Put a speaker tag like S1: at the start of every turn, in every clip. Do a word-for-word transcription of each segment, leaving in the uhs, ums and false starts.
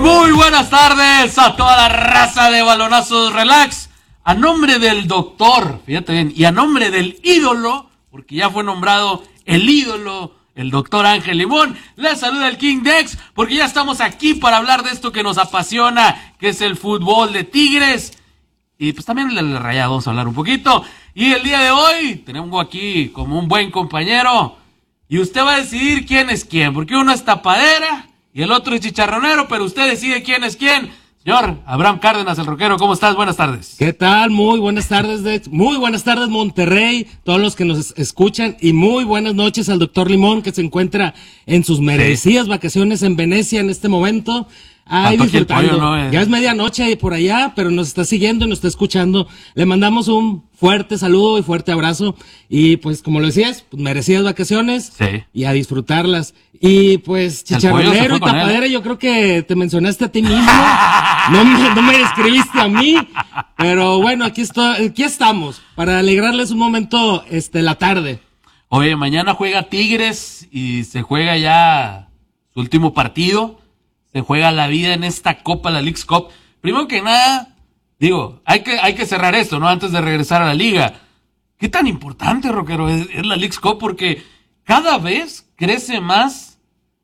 S1: Muy buenas tardes a toda la raza de Balonazos Relax. A nombre del doctor, fíjate bien, y a nombre del ídolo, porque ya fue nombrado el ídolo, el doctor Ángel Limón, les saluda el King Dex, porque ya estamos aquí para hablar de esto que nos apasiona, que es el fútbol de Tigres. Y pues también el Rayado, vamos a hablar un poquito. Y el día de hoy tenemos aquí como un buen compañero. Y usted va a decidir quién es quién, porque uno es tapadera y el otro es chicharronero, pero usted decide quién es quién. Señor Abraham Cárdenas, el rockero, ¿cómo estás? Buenas tardes.
S2: ¿Qué tal? Muy buenas tardes, Dex. Muy buenas tardes, Monterrey, todos los que nos escuchan. Y muy buenas noches al doctor Limón, que se encuentra en sus merecidas sí. vacaciones en Venecia en este momento. Ay, disfrutando. Pollo, ¿no? Ya es medianoche por allá, pero nos está siguiendo y nos está escuchando. Le mandamos un fuerte saludo y fuerte abrazo. Y pues, como lo decías, pues, merecidas vacaciones.
S1: Sí.
S2: Y a disfrutarlas. Y pues, chicharronero y tapadera, yo creo que te mencionaste a ti mismo. No me, no me describiste a mí. Pero bueno, aquí estoy, aquí estamos, para alegrarles un momento, este, la tarde.
S1: Oye, mañana juega Tigres y se juega ya su último partido. Se juega la vida en esta Copa, la Leagues Cup. Primero que nada, digo, hay que, hay que cerrar esto, ¿no? Antes de regresar a la liga. ¿Qué tan importante, rockero, es, es la Leagues Cup? Porque cada vez crece más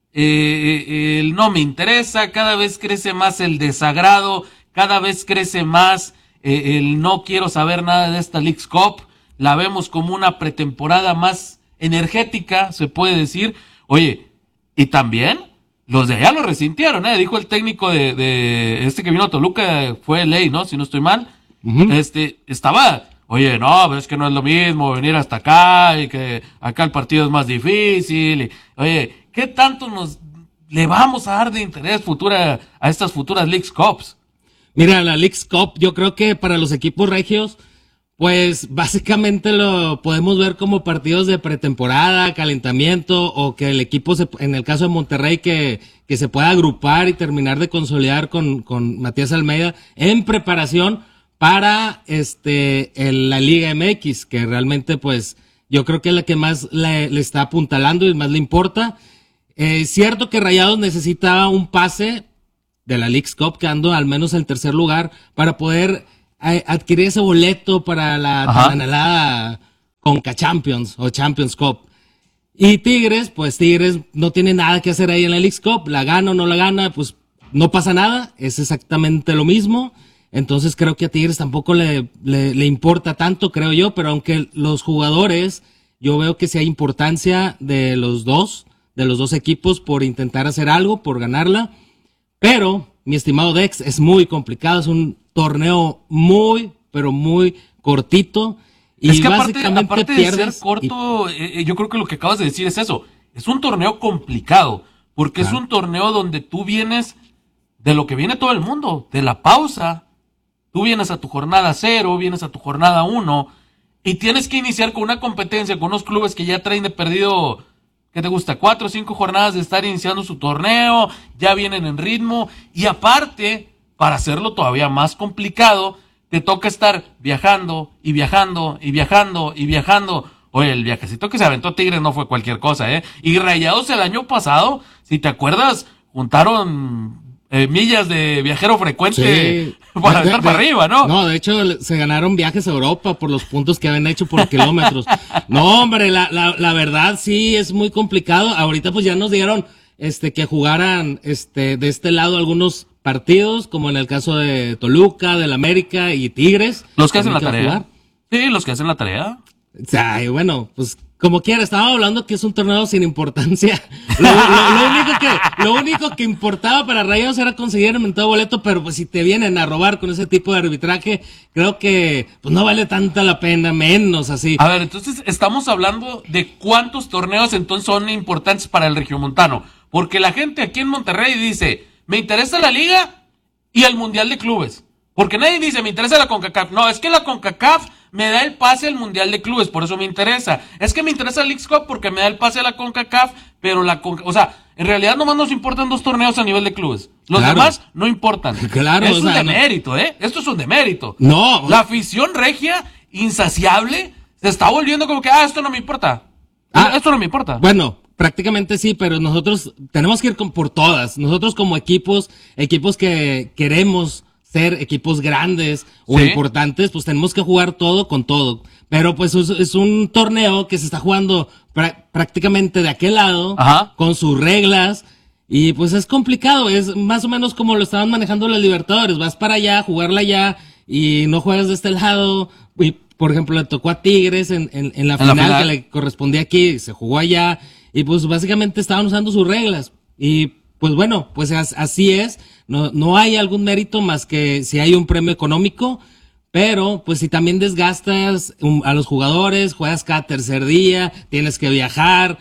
S1: eh, el no me interesa, cada vez crece más el desagrado, cada vez crece más eh, el no quiero saber nada de esta Leagues Cup. La vemos como una pretemporada más energética, se puede decir. Oye, y también los de allá lo resintieron, ¿eh? Dijo el técnico de, de este que vino a Toluca, fue Ley, ¿no? Si no estoy mal. Uh-huh. Este, estaba, oye, no, es que no es lo mismo venir hasta acá y que acá el partido es más difícil. Y, oye, ¿qué tanto nos le vamos a dar de interés futura a estas futuras Leagues Cups?
S2: Mira, la Leagues Cup, yo creo que para los equipos regios, pues básicamente lo podemos ver como partidos de pretemporada, calentamiento, o que el equipo, se, en el caso de Monterrey, que, que se pueda agrupar y terminar de consolidar con, con Matías Almeida en preparación para este el, la Liga M X, que realmente pues yo creo que es la que más le, le está apuntalando y más le importa. Es eh, cierto que Rayados necesita un pase de la Leagues Cup, quedando al menos en tercer lugar, para poder adquirir ese boleto para la tan anhelada Conca Champions o Champions Cup. Y Tigres, pues Tigres no tiene nada que hacer ahí en la Leagues Cup, la gana o no la gana, pues no pasa nada, es exactamente lo mismo. Entonces creo que a Tigres tampoco le, le, le importa tanto, creo yo, pero aunque los jugadores, yo veo que sí hay importancia de los dos, de los dos equipos por intentar hacer algo, por ganarla, pero mi estimado Dex, es muy complicado, es un torneo muy, pero muy cortito. Y
S1: es que aparte,
S2: básicamente
S1: aparte de
S2: pierdes
S1: ser corto, y... eh, yo creo que lo que acabas de decir es eso. Es un torneo complicado, porque claro. es un torneo donde tú vienes de lo que viene todo el mundo, de la pausa. Tú vienes a tu jornada cero, vienes a tu jornada uno, y tienes que iniciar con una competencia, con unos clubes que ya traen de perdido, ¿qué te gusta? Cuatro o cinco jornadas de estar iniciando su torneo, ya vienen en ritmo, y aparte, para hacerlo todavía más complicado, te toca estar viajando y viajando y viajando y viajando. Oye, el viajecito que se aventó Tigres no fue cualquier cosa, ¿eh? Y Rayados el año pasado, si te acuerdas, juntaron eh, millas de viajero frecuente sí. para de, estar de, para arriba, ¿no?
S2: No, de hecho, se ganaron viajes a Europa por los puntos que habían hecho por kilómetros. No, hombre, la, la, la verdad sí es muy complicado. Ahorita pues ya nos dieron este que jugaran este de este lado algunos partidos, como en el caso de Toluca, del América y Tigres.
S1: Los que hacen la tarea. Jugar. Sí, los que hacen la tarea.
S2: Ay, bueno, pues como quiera, estaba hablando que es un torneo sin importancia. Lo, lo, lo, único que, lo único que importaba para Rayados era conseguir el mentado boleto, pero pues si te vienen a robar con ese tipo de arbitraje, creo que pues no vale tanta la pena, menos así.
S1: A ver, entonces estamos hablando de cuántos torneos entonces son importantes para el regiomontano, porque la gente aquí en Monterrey dice, me interesa la liga y el mundial de clubes, porque nadie dice, me interesa la CONCACAF. No, es que la CONCACAF me da el pase al mundial de clubes, por eso me interesa. Es que me interesa la Leagues Cup porque me da el pase a la CONCACAF, pero la CONCACAF, o sea, en realidad nomás nos importan dos torneos a nivel de clubes. Los claro. demás no importan.
S2: Claro,
S1: es
S2: o
S1: un
S2: sea,
S1: demérito,
S2: no.
S1: ¿eh? Esto es un demérito.
S2: No.
S1: La afición regia, insaciable, se está volviendo como que, ah, esto no me importa. Ah, esto no me importa.
S2: Bueno, prácticamente sí, pero nosotros tenemos que ir con, por todas. Nosotros como equipos, equipos que queremos ser equipos grandes o
S1: ¿Sí?
S2: importantes, pues tenemos que jugar todo con todo. Pero pues es, es un torneo que se está jugando pra- prácticamente de aquel lado,
S1: Ajá.
S2: con sus reglas, y pues es complicado, es más o menos como lo estaban manejando los Libertadores, vas para allá, jugarla allá, y no juegas de este lado, y por ejemplo le tocó a Tigres en, en, en la
S1: En la
S2: final
S1: final.
S2: que le correspondía aquí, se jugó allá, y pues básicamente estaban usando sus reglas, y pues bueno, pues as- así es, no, no hay algún mérito más que si hay un premio económico, pero pues si también desgastas um, a los jugadores, juegas cada tercer día, tienes que viajar,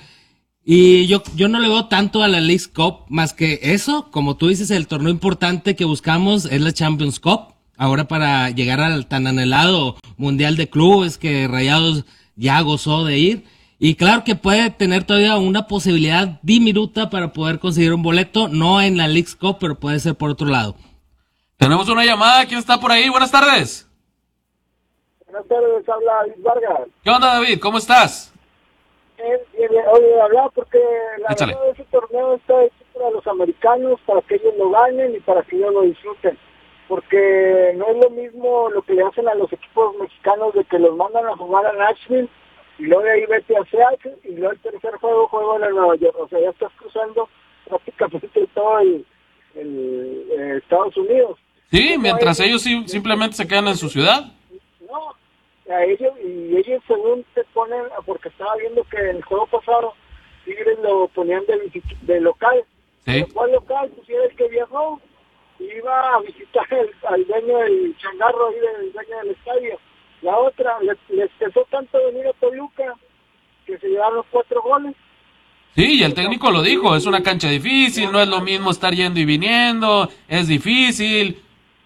S2: y yo, yo no le veo tanto a la Leagues Cup más que eso, como tú dices, el torneo importante que buscamos es la Champions Cup, ahora para llegar al tan anhelado Mundial de Clubes que Rayados ya gozó de ir. Y claro que puede tener todavía una posibilidad diminuta para poder conseguir un boleto, no en la Leagues Cup, pero puede ser por otro lado.
S1: Tenemos una llamada. ¿Quién está por ahí? Buenas tardes.
S3: Buenas tardes, habla David Vargas.
S1: ¿Qué onda, David? ¿Cómo estás?
S3: Eh, eh, oye, hablaba porque la
S1: Échale.
S3: verdad ese torneo está hecho para los americanos, para que ellos lo ganen y para que ellos lo disfruten. Porque no es lo mismo lo que le hacen a los equipos mexicanos de que los mandan a jugar a Nashville y luego de ahí vete a Seattle y luego el tercer juego juego en Nueva York. O sea, ya estás cruzando prácticamente todo el, el eh, Estados Unidos.
S1: Sí,
S3: Como
S1: mientras
S3: ellos-
S1: ellos sim- simplemente se quedan en su ciudad.
S3: No, a ellos, y ellos según te ponen, porque estaba viendo que en el juego pasado Tigres lo ponían de, visit- de local.
S1: Sí.
S3: Pero ¿cuál local? Pues era el que viajó, iba a visitar el, al dueño del changarro ahí, del dueño del estadio. La otra, les, les pesó tanto venir a Toluca que se llevaron los cuatro goles.
S1: Sí, y el técnico lo dijo, es una cancha difícil, no es lo mismo estar yendo y viniendo, es difícil.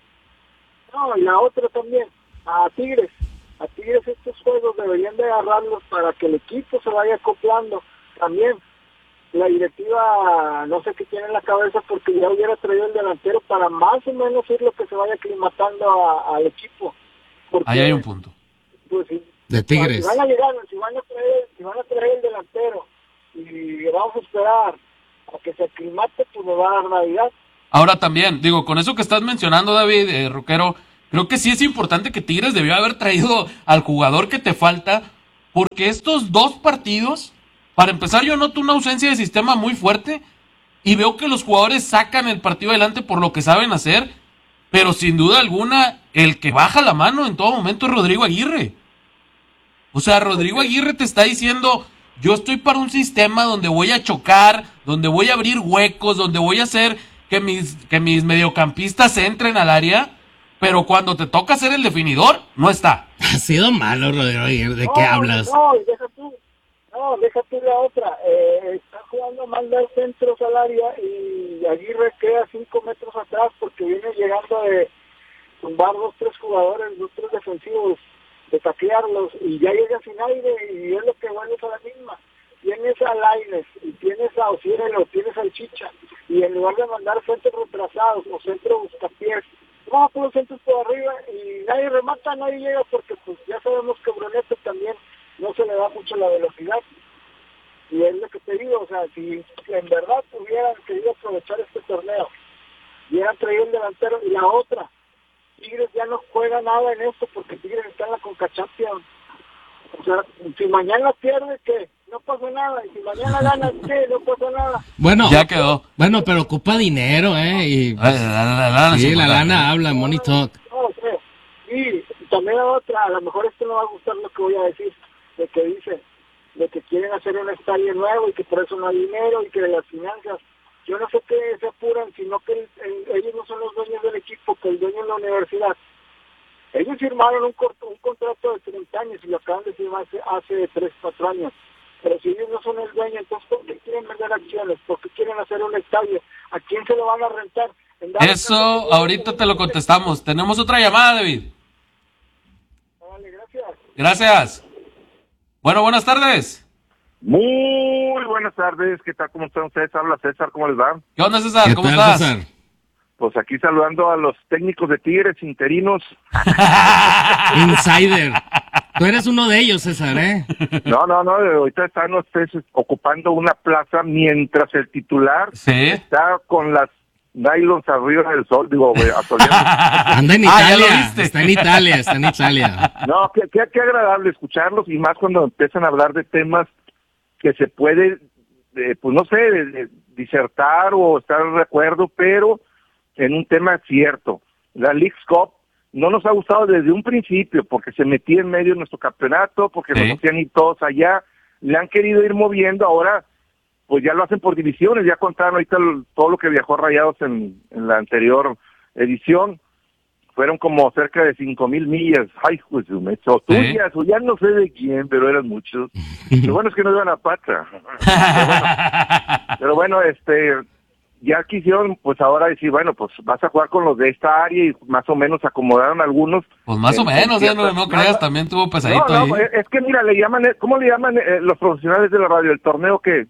S3: No, y la otra también, a Tigres. A Tigres estos juegos deberían de agarrarlos para que el equipo se vaya acoplando. También la directiva no sé qué tiene en la cabeza porque ya hubiera traído el delantero para más o menos ir lo que se vaya aclimatando a- al equipo. Porque,
S1: Ahí hay un punto.
S3: pues, si,
S2: De Tigres.
S3: si van a llegar, si van a traer, si van a traer el delantero y vamos a esperar a que se aclimate, pues nos va a dar Navidad.
S1: Ahora también, digo, con eso que estás mencionando, David, eh, Roquero, creo que sí es importante que Tigres debió haber traído al jugador que te falta, porque estos dos partidos, para empezar, yo noto una ausencia de sistema muy fuerte y veo que los jugadores sacan el partido adelante por lo que saben hacer, pero sin duda alguna, el que baja la mano en todo momento es Rodrigo Aguirre. O sea, Rodrigo Aguirre te está diciendo, yo estoy para un sistema donde voy a chocar, donde voy a abrir huecos, donde voy a hacer que mis, que mis mediocampistas entren al área, pero cuando te toca ser el definidor, no está.
S2: Ha sido malo, Rodrigo Aguirre, ¿de
S3: No,
S2: qué hablas?
S3: No, y deja tú, no, deja tú la otra. Eh, está jugando mal de centros al área y Aguirre queda cinco metros atrás porque viene llegando de tumbar dos, tres jugadores, dos, tres defensivos, de taclearlos y ya llega sin aire y es lo que vuelves a la misma. Tienes a Lainez y tienes a Ocielo, tienes al Chicha y en lugar de mandar centros retrasados o centros buscapiés, no, puros centros por arriba y nadie remata, nadie llega porque pues ya sabemos que Brunete también no se le da mucho la velocidad. Y es lo que te digo, o sea, si en verdad hubieran querido aprovechar este torneo, hubieran traído el delantero y la otra, Tigres ya no juega nada en esto porque Tigres está en la Conca Champions. O sea, si mañana pierde, ¿qué? No pasa nada. Y si mañana gana, ¿qué? No pasa nada.
S2: Bueno,
S1: Ya quedó.
S2: bueno, pero ocupa dinero, ¿eh? Y,
S1: La, la- la- la lana es
S2: sí, la
S1: importante.
S2: lana habla, money talk.
S3: No, sé. Y también la otra, a lo mejor esto no va a gustar lo que voy a decir, de que dice, de que quieren hacer un estadio nuevo y que por eso no hay dinero y que de las finanzas. Yo no sé qué se apuran, sino que el- el- ellos no son los dueños del equipo, que el dueño es la universidad. Ellos firmaron un, corto, un contrato de treinta años y lo acaban de firmar hace, hace tres, cuatro años. Pero si ellos no son el dueño, entonces ¿por qué quieren vender acciones? ¿Por qué quieren hacer un estadio? ¿A quién se lo van a rentar? En dado
S1: Eso
S3: caso,
S1: ahorita te lo contestamos. Tenemos otra llamada, David.
S3: Vale, gracias.
S1: Gracias. Bueno, buenas tardes.
S4: Muy buenas tardes, ¿qué tal? ¿Cómo están ustedes? Habla César, ¿cómo les va?
S1: ¿Qué onda, César?
S2: ¿Qué
S1: ¿Cómo
S2: tal,
S1: estás?
S2: César?
S4: Pues aquí saludando a los técnicos de Tigres interinos.
S2: Insider. Tú eres uno de ellos, César, ¿eh?
S4: No, no, no, ahorita están ustedes ocupando una plaza mientras el titular
S1: ¿Sí?
S4: está con las nylons arriba del sol, digo, güey, asoleando.
S2: Anda en
S1: Ah, ¿ya lo
S2: Italia,
S1: viste?
S2: está en Italia, está en Italia.
S4: No, qué, qué, qué agradable escucharlos y más cuando empiezan a hablar de temas que se puede, eh, pues no sé, de, de disertar o estar de acuerdo, pero en un tema cierto. La Leagues Cup no nos ha gustado desde un principio porque se metía en medio de nuestro campeonato, porque
S1: Sí.
S4: nos hacían ir todos allá, le han querido ir moviendo, ahora pues ya lo hacen por divisiones, ya contaron ahorita el- todo lo que viajó Rayados en, en la anterior edición, fueron como cerca de cinco mil millas, ay, pues su mecho,
S1: Sí.
S4: tuyas, o ya no sé de quién, pero eran muchos. Lo bueno es que no iban a Patra. Pero bueno, pero bueno, este, ya quisieron, pues ahora decir, bueno, pues vas a jugar con los de esta área y más o menos acomodaron algunos.
S1: Pues más o
S4: en-
S1: menos,
S4: en
S1: ¿eh? No, no
S4: ciertas-
S1: creas, también tuvo pesadito
S4: no, no,
S1: ahí.
S4: es es que mira, le llaman, ¿cómo le llaman eh, los profesionales de la radio? El torneo que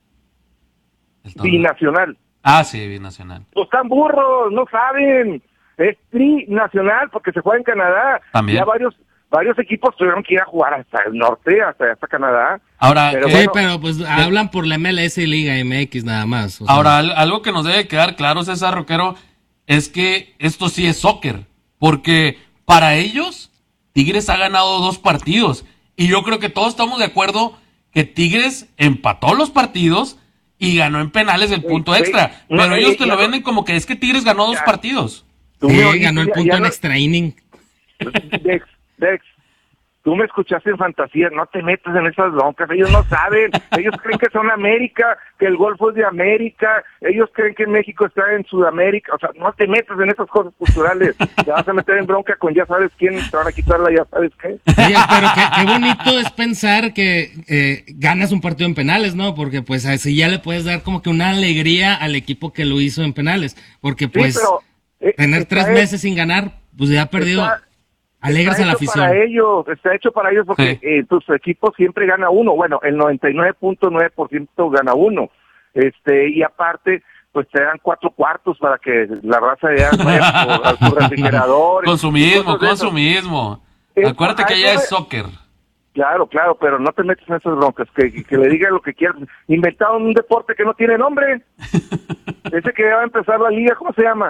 S1: El torneo.
S4: binacional.
S1: Ah, sí, binacional.
S4: Pues están burros, no saben. Es trinacional porque se juega en Canadá.
S1: También.
S4: Ya varios varios equipos tuvieron que ir a jugar hasta el norte, hasta, hasta Canadá.
S1: Ahora,
S4: Pero
S1: ¿qué-
S2: Sí,
S4: bueno,
S2: pero pues hablan por la M L S y Liga M X nada más. o sea.
S1: ahora al- algo que nos debe quedar claro, César Roquero, es que esto sí es soccer. Porque para ellos, Tigres ha ganado dos partidos. Y yo creo que todos estamos de acuerdo que Tigres empató los partidos y ganó en penales el punto
S4: sí.
S1: extra.
S4: No,
S1: Pero
S4: y-
S1: ellos te
S4: y
S1: lo
S4: ya-
S1: venden como que es que Tigres ganó dos
S4: Ya.
S1: partidos.
S4: tú
S2: Sí,
S4: me oíste,
S2: ganó el
S4: ya-
S2: punto
S4: ya
S2: en
S4: no-
S2: extra inning.
S4: Dex, Dex, tú me escuchaste en fantasía, no te metas en esas broncas, ellos no saben, ellos creen que son América, que el Golfo es de América, ellos creen que México está en Sudamérica, o sea, no te metas en esas cosas culturales, te vas a meter en bronca con ya sabes quién, te van a quitarla ya sabes qué.
S2: Oye, pero qué, qué bonito es pensar que eh, ganas un partido en penales, ¿no? Porque pues así ya le puedes dar como que una alegría al equipo que lo hizo en penales. Porque pues
S4: Sí, pero, eh,
S2: tener
S4: está
S2: tres
S4: en-
S2: meses sin ganar, pues ya ha perdido.
S4: está-
S2: Alegras
S4: está
S2: a la
S4: hecho
S2: afición.
S4: para ellos, está hecho para ellos porque
S1: Sí.
S4: eh, tu equipo siempre gana uno, bueno, el noventa y nueve punto nueve por ciento gana uno, este y aparte pues te dan cuatro cuartos para que la raza ya vaya por- a su refrigerador. y
S1: Consumismo,
S4: cosas de esas.
S1: consumismo.
S4: Eh,
S1: Acuérdate que
S4: ay,
S1: allá
S4: no,
S1: es soccer.
S4: Claro, claro, pero no te metas en esas broncas, que, que le digan lo que quieras. Inventaron un deporte que no tiene nombre. Ese que va a empezar la liga, ¿cómo se llama?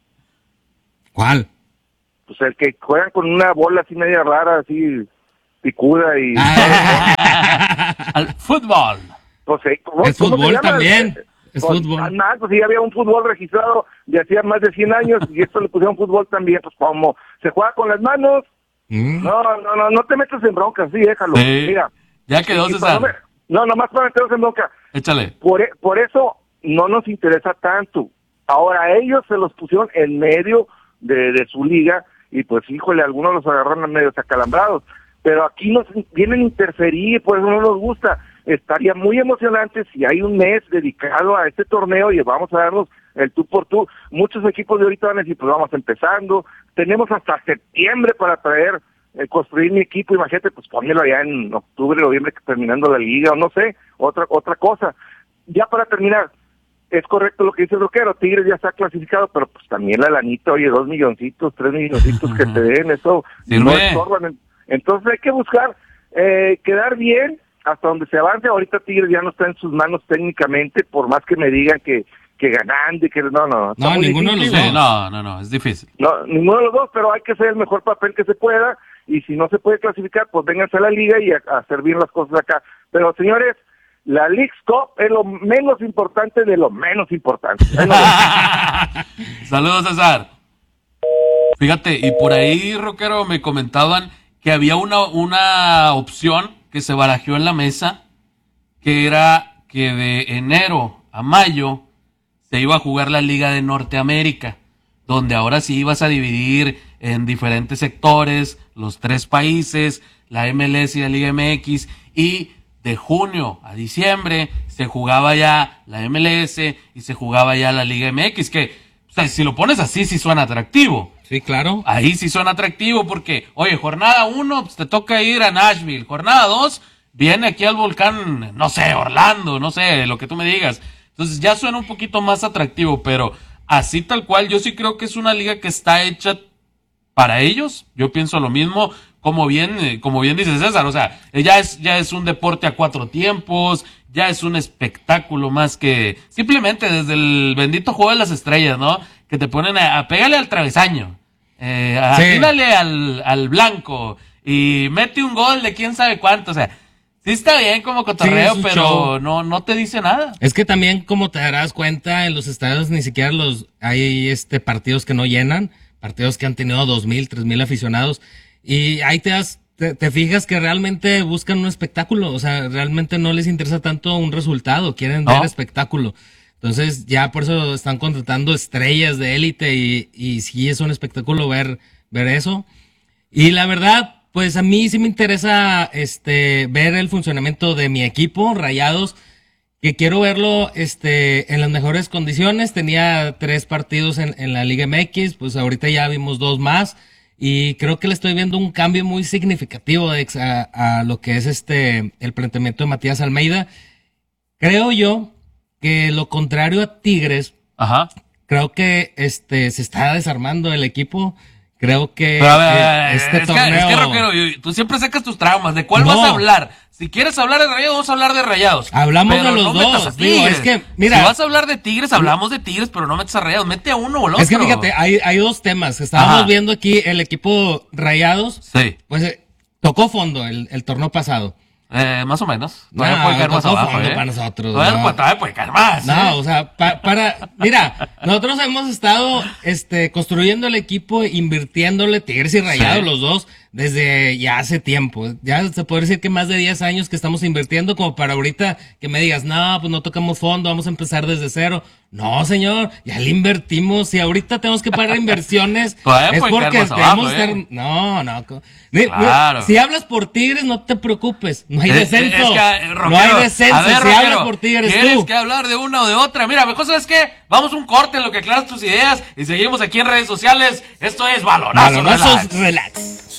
S2: ¿Cuál?
S4: Pues el que juegan con una bola así media rara, así picuda y...
S2: Ah,
S1: Al fútbol.
S4: No sé, ¿cómo,
S2: Es
S4: cómo se
S2: fútbol
S4: llama?
S2: también, es
S4: Pues,
S2: fútbol.
S4: además, pues sí, había un fútbol registrado de hacía más de cien años y esto le pusieron fútbol también, pues como se juega con las manos,
S2: Mm.
S4: no, no, no, no te metas en broncas, sí, déjalo,
S1: Sí.
S4: mira.
S1: Ya quedó,
S4: Y para no,
S1: César.
S4: me- no, nomás para meternos en bronca,
S1: Échale.
S4: por, e- por eso no nos interesa tanto. Ahora ellos se los pusieron en medio de, de su liga y pues híjole, algunos los agarraron medio acalambrados, pero aquí nos vienen a interferir, por eso no nos gusta. Estaría muy emocionante si hay un mes dedicado a este torneo y vamos a darnos el tú por tú. Muchos equipos de ahorita van a decir, pues vamos empezando, tenemos hasta septiembre para traer, eh, construir mi equipo, imagínate, pues pónmelo allá en octubre, noviembre, terminando la liga, o no sé, otra otra cosa. Ya para terminar, es correcto lo que dice el Roquero, Tigres ya está clasificado, pero pues también la lanita, oye, dos milloncitos, tres milloncitos que te den, eso
S1: Sirve.
S4: no estorban. Entonces hay que buscar eh, quedar bien hasta donde se avance. Ahorita Tigres ya no está en sus manos técnicamente, por más que me digan que, que ganando y que no, no. está
S2: No,
S4: muy
S2: ninguno de los
S4: difícil.
S1: Sí, no, no, no, es difícil.
S4: No, ninguno de los dos, pero hay que hacer el mejor papel que se pueda y si no se puede clasificar, pues vénganse a la liga y a, a hacer bien las cosas acá. Pero señores, la Leagues Cup es lo menos importante de lo menos importante. Ahí nos vemos.
S1: Saludos, César. Fíjate, y por ahí, Roquero, me comentaban que había una, una opción que se barajeó en la mesa, que era que de enero a mayo se iba a jugar la Liga de Norteamérica, donde ahora sí ibas a dividir en diferentes sectores, los tres países, la M L S y la Liga M X, y de junio a diciembre se jugaba ya la M L S y se jugaba ya la Liga M X, que o sea, si lo pones así sí suena atractivo.
S2: Sí, claro.
S1: Ahí sí suena atractivo porque, oye, jornada uno, pues te toca ir a Nashville. Jornada dos, viene aquí al volcán, no sé, Orlando, no sé, lo que tú me digas. Entonces ya suena un poquito más atractivo, pero así tal cual, yo sí creo que es una liga que está hecha para ellos. Yo pienso lo mismo, como bien, eh, como bien dice César, o sea, eh, ya es, ya es un deporte a cuatro tiempos, ya es un espectáculo más que simplemente desde el bendito juego de las estrellas, ¿no? Que te ponen a, a pégale al travesaño, eh, a,
S2: Sí.
S1: atínale al, al blanco y mete un gol de quién sabe cuánto, o sea, sí está bien como cotorreo,
S2: Sí, es un
S1: pero
S2: show.
S1: no, no te dice nada.
S2: Es que también, como te darás cuenta, en los estadios ni siquiera los hay este partidos que no llenan, partidos que han tenido dos mil, tres mil aficionados, y ahí te das, te, te fijas que realmente buscan un espectáculo, o sea, realmente no les interesa tanto un resultado, quieren
S1: No.
S2: ver espectáculo. Entonces, ya por eso están contratando estrellas de élite y, y sí es un espectáculo ver, ver eso. Y la verdad, pues a mí sí me interesa este ver el funcionamiento de mi equipo, Rayados, que quiero verlo este en las mejores condiciones. Tenía tres partidos en, en la Liga M X, pues ahorita ya vimos dos más y creo que le estoy viendo un cambio muy significativo de, a, a lo que es este el planteamiento de Matías Almeida. Creo yo que lo contrario a Tigres,
S1: Ajá.
S2: creo que este se está desarmando el equipo. Creo que
S1: Pero a ver,
S2: eh,
S1: a ver,
S2: este
S1: es,
S2: torneo...
S1: que, es que, Rockero, y- tú siempre sacas tus traumas. ¿De cuál
S2: No.
S1: vas a hablar? Si quieres hablar de Rayados, vamos a hablar de Rayados.
S2: Hablamos
S1: Pero
S2: de los
S1: no metas
S2: dos,
S1: a
S2: digo,
S1: Tigres.
S2: es que, mira-
S1: Si vas a hablar de Tigres, hablamos de Tigres, pero no metes a Rayados. Mete a uno o el otro.
S2: Es que fíjate, hay, hay dos temas. Estábamos
S1: Ajá.
S2: viendo aquí el equipo Rayados,
S1: Sí,
S2: pues eh, tocó fondo el, el torneo pasado.
S1: eh, más o menos. Todavía
S2: No,
S1: puede caer más
S2: tocó
S1: abajo,
S2: fondo
S1: ¿eh?
S2: para nosotros,
S1: Todavía,
S2: no.
S1: puede- todavía puede caer más.
S2: No,
S1: ¿eh?
S2: o sea, pa- para, mira, nosotros hemos estado, este, construyendo el equipo, invirtiéndole Tigres y Rayados,
S1: Sí.
S2: los dos, desde ya hace tiempo. Ya se puede decir que más de diez años que estamos invirtiendo, como para ahorita que me digas, no, pues no tocamos fondo, vamos a empezar desde cero. No, señor, ya le invertimos. Si ahorita tenemos que pagar inversiones,
S1: Todavía
S2: es
S1: puede caer
S2: porque
S1: más
S2: debemos
S1: abajo,
S2: estar,
S1: ¿eh?
S2: no, no. co- Mi- mi-
S1: Claro.
S2: Si hablas por Tigres, no te preocupes, no hay
S1: Es-
S2: descenso.
S1: es que, eh,
S2: no
S1: Rockero,
S2: hay descenso.
S1: a ver,
S2: si
S1: Rockero,
S2: hablas por Tigres,
S1: ¿quieres
S2: tú.
S1: que hablar de una o de otra? Mira, mejor sabes qué, vamos a un corte en lo que aclaras tus ideas y seguimos aquí en redes sociales. Esto es Balonazo
S2: Balonazos,
S1: Relax.
S2: relax.